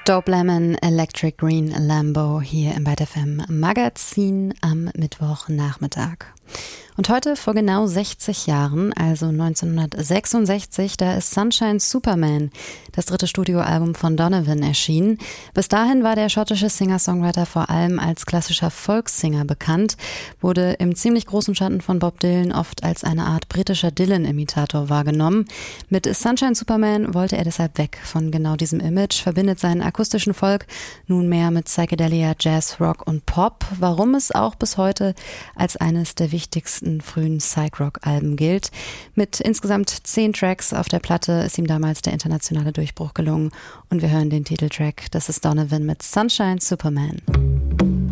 Dope Lemon, Electric Green Lambo hier im Byte FM Magazin am Mittwochnachmittag. Und heute vor genau 60 Jahren, also 1966, da ist Sunshine Superman, das dritte Studioalbum von Donovan, erschienen. Bis dahin war der schottische Singer-Songwriter vor allem als klassischer Folksinger bekannt, wurde im ziemlich großen Schatten von Bob Dylan oft als eine Art britischer Dylan-Imitator wahrgenommen. Mit Sunshine Superman wollte er deshalb weg von genau diesem Image, verbindet seinen akustischen Folk nunmehr mit Psychedelia, Jazz, Rock und Pop, warum es auch bis heute als eines der wichtigsten frühen Psych-Rock-Alben gilt. Mit insgesamt 10 Tracks auf der Platte ist ihm damals der internationale Durchbruch gelungen und wir hören den Titeltrack, das ist Donovan mit Sunshine Superman.